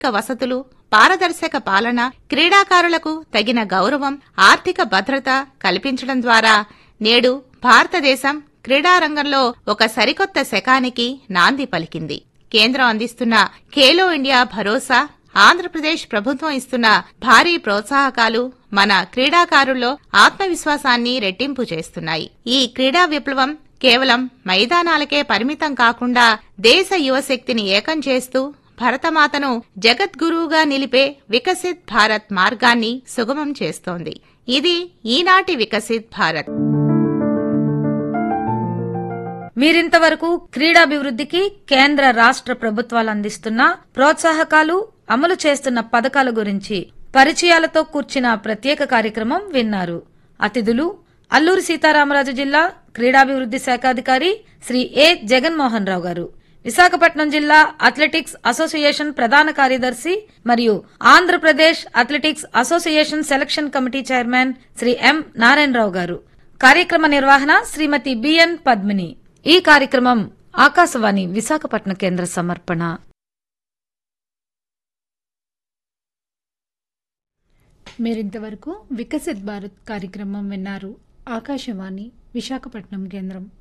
వసతులు, పారదర్శక పాలన, క్రీడాకారులకు తగిన గౌరవం, ఆర్థిక భద్రత కల్పించడం ద్వారా నేడు భారతదేశం క్రీడారంగంలో ఒక సరికొత్త శకానికి నాంది పలికింది. కేంద్రం అందిస్తున్న ఖేలో ఇండియా భరోసా, ఆంధ్రప్రదేశ్ ప్రభుత్వం ఇస్తున్న భారీ ప్రోత్సాహకాలు మన క్రీడాకారుల్లో ఆత్మవిశ్వాసాన్ని రెట్టింపు చేస్తున్నాయి. ఈ క్రీడా విప్లవం కేవలం మైదానాలకే పరిమితం కాకుండా దేశ యువశక్తిని ఏకం చేస్తూ భరతమాతను జగద్గురువుగా నిలిపే వికసిత్ భారత్ మార్గాన్ని సుగమం చేస్తోంది. ఇది ఈనాటి వికసిత్ భారత్. మీరింతవరకు క్రీడాభివృద్ధికి కేంద్ర రాష్ట్ర ప్రభుత్వాలు అందిస్తున్న ప్రోత్సాహకాలు, అమలు చేస్తున్న పథకాల గురించి పరిచయాలతో కూర్చిన ప్రత్యేక కార్యక్రమం విన్నారు. అతిథులు అల్లూరి సీతారామరాజు జిల్లా క్రీడాభివృద్ధి శాఖాధికారి శ్రీ ఏ జగన్మోహన్ రావు గారు, విశాఖపట్నం జిల్లా అథ్లెటిక్స్ అసోసియేషన్ ప్రధాన కార్యదర్శి మరియు Andhra Pradesh athletics association selection committee chairman Shri ఎం నారాయణరావు గారు. కార్యక్రమ నిర్వహణ శ్రీమతి బిఎన్ పద్మిని. ఈ కార్యక్రమం ఆకాశవాణి విశాఖపట్నం కేంద్ర సమర్పణ. మీరింతవరకు వికసిత్ భారత్ కార్యక్రమం విన్నారు. ఆకాశవాణి విశాఖపట్నం కేంద్రం.